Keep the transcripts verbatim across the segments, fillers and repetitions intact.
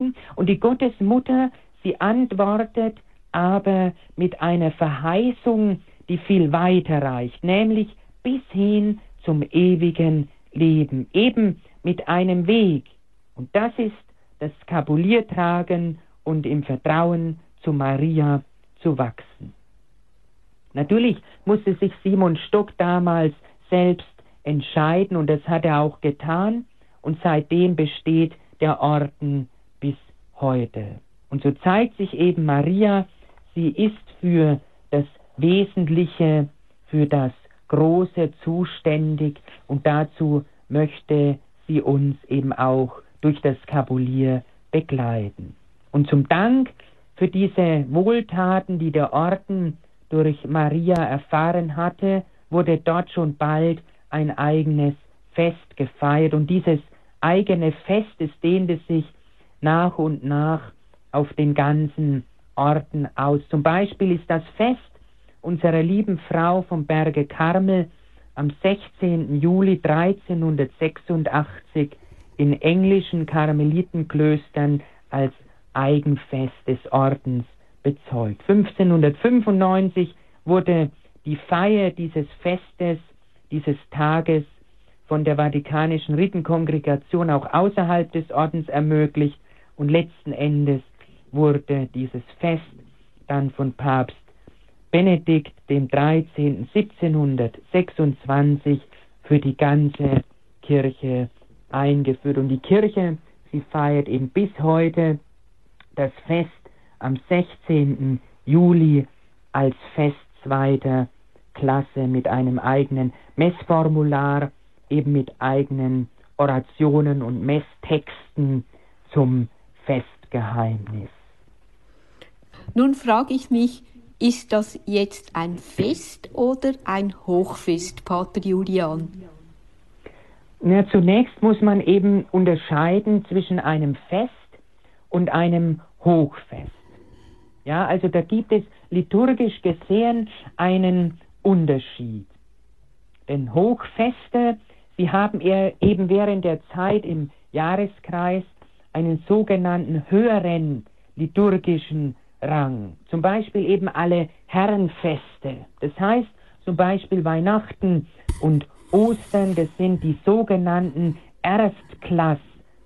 beten. Und die Gottesmutter, sie antwortet aber mit einer Verheißung, die viel weiter reicht, nämlich bis hin zum ewigen Leben, eben mit einem Weg. Und das ist das Skapuliertragen und im Vertrauen zu Maria zu wachsen. Natürlich musste sich Simon Stock damals selbst entscheiden und das hat er auch getan und seitdem besteht der Orden bis heute. Und so zeigt sich eben Maria, sie ist für das Wesentliche, für das Große zuständig und dazu möchte sie uns eben auch durch das Skapulier begleiten. Und zum Dank für diese Wohltaten, die der Orden durch Maria erfahren hatte, wurde dort schon bald ein eigenes Fest gefeiert. Und dieses eigene Fest, es dehnte sich nach und nach auf den ganzen Orden aus. Zum Beispiel ist das Fest unserer lieben Frau vom Berge Karmel am sechzehnten Juli dreizehnhundertsechsundachtzig in englischen Karmelitenklöstern als Eigenfest des Ordens bezeugt. fünfzehnhundertfünfundneunzig wurde die Feier dieses Festes, dieses Tages von der Vatikanischen Rittenkongregation auch außerhalb des Ordens ermöglicht und letzten Endes wurde dieses Fest dann von Papst Benedikt dem dreizehnten siebzehnhundertsechsundzwanzig für die ganze Kirche eingeführt. Und die Kirche, sie feiert eben bis heute das Fest am sechzehnten Juli als Fest zweiter Klasse mit einem eigenen Messformular, eben mit eigenen Orationen und Messtexten zum Festgeheimnis. Nun frage ich mich, ist das jetzt ein Fest oder ein Hochfest, Pater Julian? Ja, zunächst muss man eben unterscheiden zwischen einem Fest und einem Hochfest. Ja, also da gibt es liturgisch gesehen einen Unterschied. Denn Hochfeste, sie haben eher eben während der Zeit im Jahreskreis einen sogenannten höheren liturgischen Rang. Zum Beispiel eben alle Herrenfeste. Das heißt zum Beispiel Weihnachten und Ostern, das sind die sogenannten Erstklassfeste.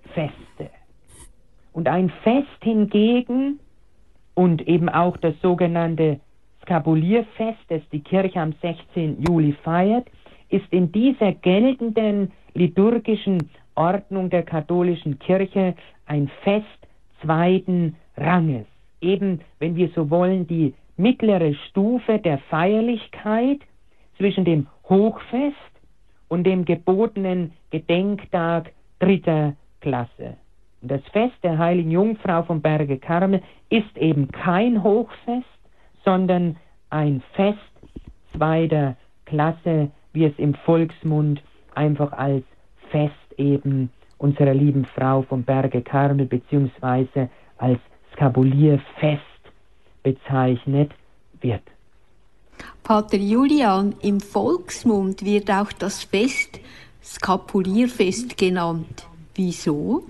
Und ein Fest hingegen und eben auch das sogenannte Skapulierfest, das die Kirche am sechzehnten Juli feiert, ist in dieser geltenden liturgischen Ordnung der katholischen Kirche ein Fest zweiten Ranges. Eben, wenn wir so wollen, die mittlere Stufe der Feierlichkeit zwischen dem Hochfest und dem gebotenen Gedenktag dritter Klasse. Und das Fest der Heiligen Jungfrau vom Berge Karmel ist eben kein Hochfest, sondern ein Fest zweiter Klasse, wie es im Volksmund einfach als Fest eben unserer lieben Frau vom Berge Karmel beziehungsweise als Skapulierfest bezeichnet wird. Pater Julian, im Volksmund wird auch das Fest Skapulierfest genannt. Wieso?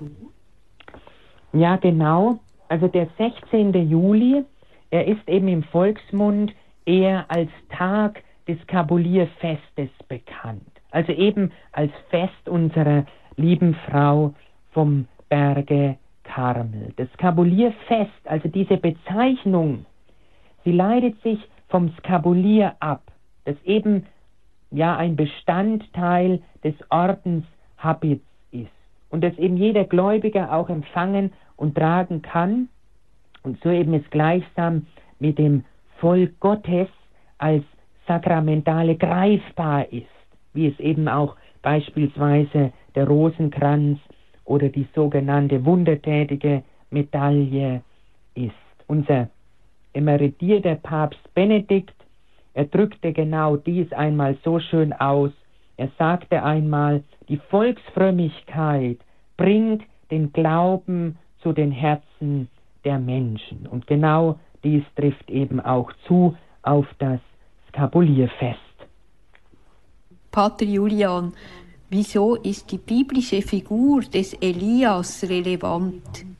Ja, genau. Also der sechzehnten Juli, er ist eben im Volksmund eher als Tag des Skapulierfestes bekannt. Also eben als Fest unserer lieben Frau vom Berge Karmel. Das Skapulierfest, also diese Bezeichnung, sie leitet sich vom Skapulier ab, das eben ja ein Bestandteil des Ordenshabits ist und das eben jeder Gläubige auch empfangen und tragen kann und so eben es gleichsam mit dem Volk Gottes als Sakramentale greifbar ist, wie es eben auch beispielsweise der Rosenkranz oder die sogenannte wundertätige Medaille ist. Unser emeritierter Papst Benedikt, er drückte genau dies einmal so schön aus. Er sagte einmal, die Volksfrömmigkeit bringt den Glauben zu den Herzen der Menschen. Und genau dies trifft eben auch zu auf das Skapulierfest. Pater Julian, wieso ist die biblische Figur des Elias relevant?